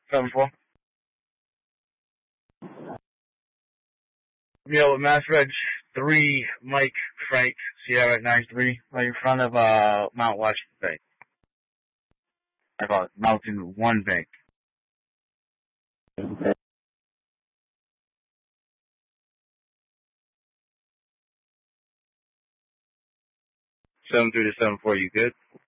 7-4. Yeah, with Mass Reg 3, Mike Frank Sierra 93, right in front of Mount Washington Bank. I call it Mountain One Bank. 7-3 to 7-4, you good?